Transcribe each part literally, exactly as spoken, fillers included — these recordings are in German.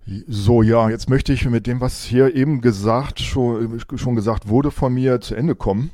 So, ja, jetzt möchte ich mit dem, was hier eben gesagt, schon, schon gesagt wurde von mir, zu Ende kommen.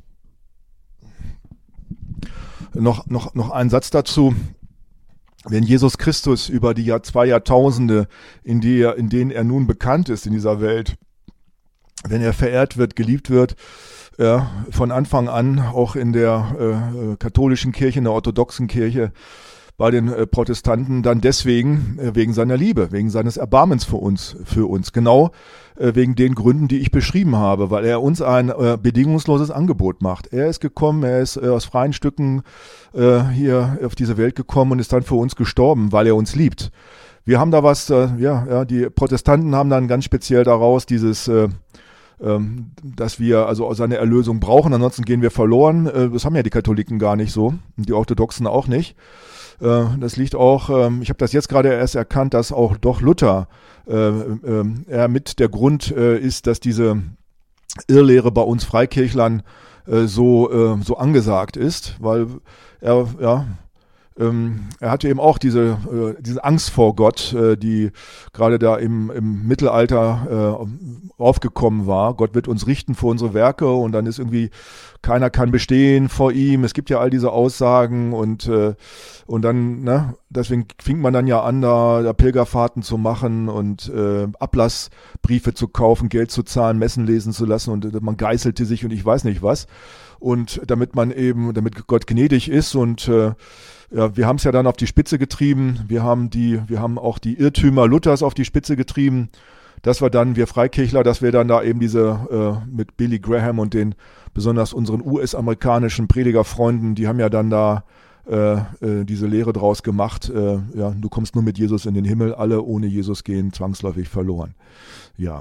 Noch, noch, noch ein Satz dazu. Wenn Jesus Christus über die Jahr, zwei Jahrtausende, in, die er, in denen er nun bekannt ist in dieser Welt, wenn er verehrt wird, geliebt wird, ja, von Anfang an auch in der äh, katholischen Kirche, in der orthodoxen Kirche, bei den äh, Protestanten dann deswegen, äh, wegen seiner Liebe, wegen seines Erbarmens für uns, für uns. Genau äh, wegen den Gründen, die ich beschrieben habe, weil er uns ein äh, bedingungsloses Angebot macht. Er ist gekommen, er ist äh, aus freien Stücken äh, hier auf diese Welt gekommen und ist dann für uns gestorben, weil er uns liebt. Wir haben da was, äh, ja, ja, die Protestanten haben dann ganz speziell daraus dieses, äh, ähm, dass wir also seine Erlösung brauchen, ansonsten gehen wir verloren. Äh, das haben ja die Katholiken gar nicht so, die Orthodoxen auch nicht. Das liegt auch, ich habe das jetzt gerade erst erkannt, dass auch doch Luther äh, äh, er mit der Grund äh, ist, dass diese Irrlehre bei uns Freikirchlern äh, so, äh, so angesagt ist, weil er, ja, ähm, er hatte eben auch diese, äh, diese Angst vor Gott, äh, die gerade da im, im Mittelalter äh, aufgekommen war. Gott wird uns richten für unsere Werke und dann ist irgendwie keiner kann bestehen vor ihm. Es gibt ja all diese Aussagen und äh, und dann, ne, deswegen fing man dann ja an, da, da Pilgerfahrten zu machen und äh, Ablassbriefe zu kaufen, Geld zu zahlen, Messen lesen zu lassen und äh, man geißelte sich und ich weiß nicht was. Und damit man eben, damit Gott gnädig ist und äh, ja, wir haben es ja dann auf die Spitze getrieben. Wir haben die, wir haben auch die Irrtümer Luthers auf die Spitze getrieben. Dass wir dann, wir Freikirchler, dass wir dann da eben diese äh, mit Billy Graham und den besonders unseren U S-amerikanischen Predigerfreunden, die haben ja dann da äh, äh, diese Lehre draus gemacht. Äh, ja, du kommst nur mit Jesus in den Himmel, alle ohne Jesus gehen zwangsläufig verloren. Ja,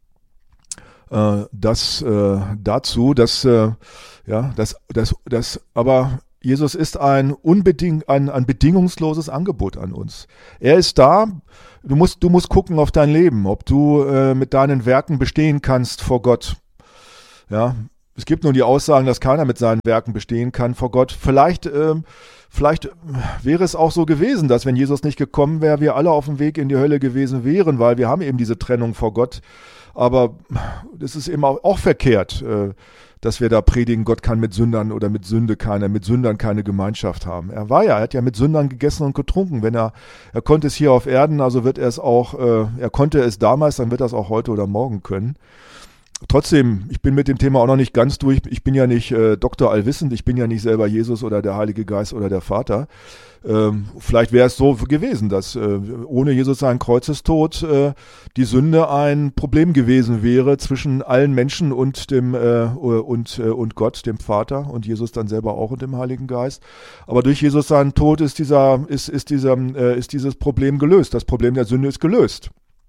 äh, das äh, dazu, dass äh, ja, das, das, das, aber Jesus ist ein unbedingt, ein, ein bedingungsloses Angebot an uns. Er ist da. Du musst, du musst gucken auf dein Leben, ob du äh, mit deinen Werken bestehen kannst vor Gott. Ja, es gibt nun die Aussagen, dass keiner mit seinen Werken bestehen kann vor Gott. Vielleicht, äh, vielleicht wäre es auch so gewesen, dass wenn Jesus nicht gekommen wäre, wir alle auf dem Weg in die Hölle gewesen wären, weil wir haben eben diese Trennung vor Gott. Aber das ist eben auch, auch verkehrt, äh, dass wir da predigen, Gott kann mit Sündern oder mit Sünde keine, mit Sündern keine Gemeinschaft haben. Er war ja, er hat ja mit Sündern gegessen und getrunken. Wenn er, er konnte es hier auf Erden, also wird er es auch, äh, er konnte es damals, dann wird er es auch heute oder morgen können. Trotzdem, ich bin mit dem Thema auch noch nicht ganz durch. Ich bin ja nicht äh, Doktor allwissend, ich bin ja nicht selber Jesus oder der Heilige Geist oder der Vater. Ähm, vielleicht wäre es so gewesen, dass äh, ohne Jesus seinen Kreuzestod äh, die Sünde ein Problem gewesen wäre zwischen allen Menschen und dem äh, und äh, und Gott, dem Vater und Jesus dann selber auch und dem Heiligen Geist. Aber durch Jesus seinen Tod ist dieser ist ist dieser äh, ist dieses Problem gelöst. Das Problem der Sünde ist gelöst,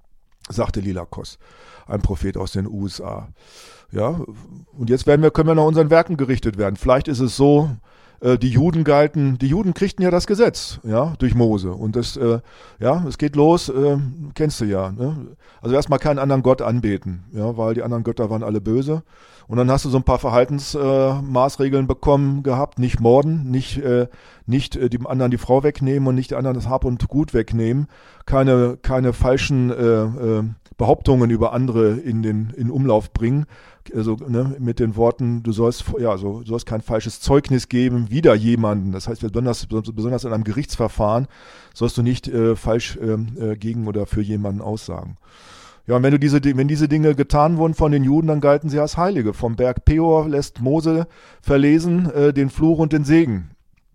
sagte Lilakos, ein Prophet aus den U S A. Ja, und jetzt werden wir können wir nach unseren Werken gerichtet werden. Vielleicht ist es so. Die Juden galten, die Juden kriegten ja das Gesetz, ja, durch Mose. Und das, äh, ja, es geht los, äh, kennst du ja, ne? Also erstmal keinen anderen Gott anbeten, ja, weil die anderen Götter waren alle böse. Und dann hast du so ein paar Verhaltensmaßregeln äh, bekommen gehabt, nicht morden, nicht, äh, nicht äh, dem anderen die Frau wegnehmen und nicht dem anderen das Hab und Gut wegnehmen, keine, keine falschen äh, äh, Behauptungen über andere in den in Umlauf bringen. Also ne, mit den Worten, du sollst ja so du sollst kein falsches Zeugnis geben wider jemanden. Das heißt, besonders besonders in einem Gerichtsverfahren sollst du nicht äh, falsch äh, gegen oder für jemanden aussagen. Ja, und wenn du diese wenn diese Dinge getan wurden von den Juden, dann galten sie als Heilige. Vom Berg Peor lässt Mose verlesen äh, den Fluch und den Segen.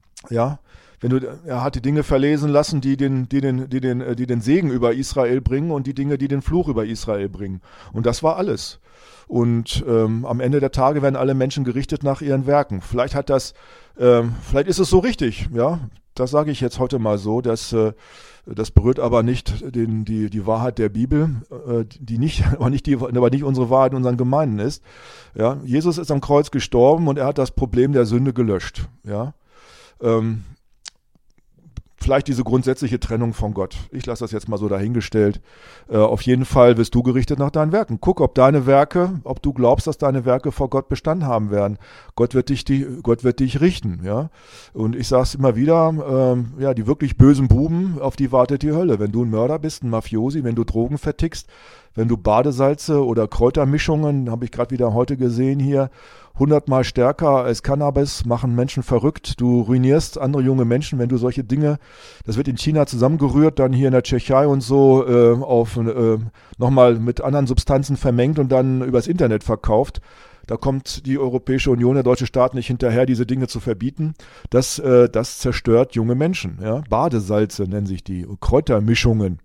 Ja. Wenn du, er hat die Dinge verlesen lassen, die den, die den, die den, die den Segen über Israel bringen und die Dinge, die den Fluch über Israel bringen. Und das war alles. Und ähm, am Ende der Tage werden alle Menschen gerichtet nach ihren Werken. Vielleicht hat das, ähm, vielleicht ist es so richtig, ja. Das sage ich jetzt heute mal so, dass äh, das berührt aber nicht den, die, die Wahrheit der Bibel, äh, die nicht, aber nicht die, aber nicht unsere Wahrheit in unseren Gemeinden ist. Ja, Jesus ist am Kreuz gestorben und er hat das Problem der Sünde gelöscht. Ja. Ähm, vielleicht diese grundsätzliche Trennung von Gott. Ich lasse das jetzt mal so dahingestellt. Äh, auf jeden Fall wirst du gerichtet nach deinen Werken. Guck, ob deine Werke, ob du glaubst, dass deine Werke vor Gott Bestand haben werden. Gott wird dich, die, Gott wird dich richten. Ja? Und ich sage es immer wieder, ähm, ja, die wirklich bösen Buben, auf die wartet die Hölle. Wenn du ein Mörder bist, ein Mafiosi, wenn du Drogen vertickst, wenn du Badesalze oder Kräutermischungen, habe ich gerade wieder heute gesehen hier, hundertmal stärker als Cannabis, machen Menschen verrückt. Du ruinierst andere junge Menschen, wenn du solche Dinge, das wird in China zusammengerührt, dann hier in der Tschechei und so äh, auf äh, nochmal mit anderen Substanzen vermengt und dann übers Internet verkauft. Da kommt die Europäische Union, der deutsche Staat nicht hinterher, diese Dinge zu verbieten. Das, äh, das zerstört junge Menschen. Ja? Badesalze nennen sich die, Kräutermischungen.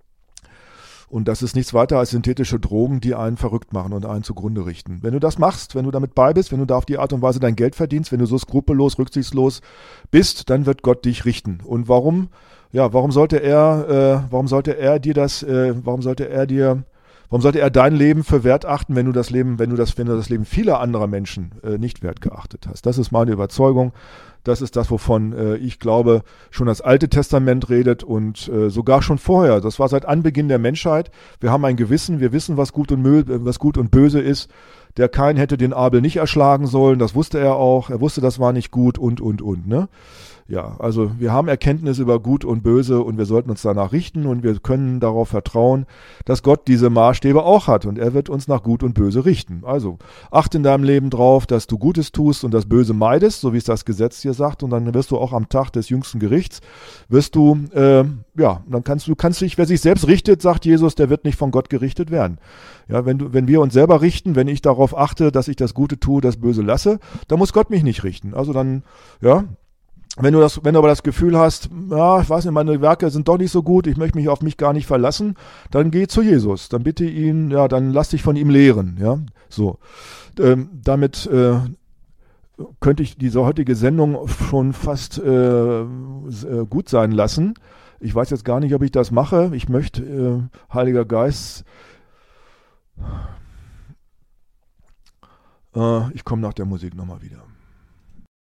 Und das ist nichts weiter als synthetische Drogen, die einen verrückt machen und einen zugrunde richten. Wenn du das machst, wenn du damit bei bist, wenn du da auf die Art und Weise dein Geld verdienst, wenn du so skrupellos, rücksichtslos bist, dann wird Gott dich richten. Und warum? Ja, warum sollte er, äh, warum sollte er dir das, äh, warum sollte er dir, warum sollte er dein Leben für wert achten, wenn du das Leben, wenn du das, wenn du das Leben vieler anderer Menschen äh, nicht wert geachtet hast? Das ist meine Überzeugung. Das ist das, wovon äh, ich glaube, schon das Alte Testament redet und äh, sogar schon vorher. Das war seit Anbeginn der Menschheit. Wir haben ein Gewissen, wir wissen, was gut und, Müll, was gut und böse ist. Der Kain hätte den Abel nicht erschlagen sollen, das wusste er auch. Er wusste, das war nicht gut und, und, und. Ne? Ja, also wir haben Erkenntnis über Gut und Böse und wir sollten uns danach richten und wir können darauf vertrauen, dass Gott diese Maßstäbe auch hat und er wird uns nach Gut und Böse richten. Also achte in deinem Leben drauf, dass du Gutes tust und das Böse meidest, so wie es das Gesetz hier sagt, und dann wirst du auch am Tag des jüngsten Gerichts, wirst du, äh, ja, dann kannst du, kannst dich, wer sich selbst richtet, sagt Jesus, der wird nicht von Gott gerichtet werden. Ja, wenn du, wenn wir uns selber richten, wenn ich darauf achte, dass ich das Gute tue, das Böse lasse, dann muss Gott mich nicht richten. Also dann, ja, Wenn du das, wenn du aber das Gefühl hast, ja, ich weiß nicht, meine Werke sind doch nicht so gut, ich möchte mich auf mich gar nicht verlassen, dann geh zu Jesus, dann bitte ihn, ja, dann lass dich von ihm lehren, ja, so. Ähm, damit äh, könnte ich diese heutige Sendung schon fast äh, gut sein lassen. Ich weiß jetzt gar nicht, ob ich das mache. Ich möchte, äh, Heiliger Geist, äh, ich komme nach der Musik nochmal wieder.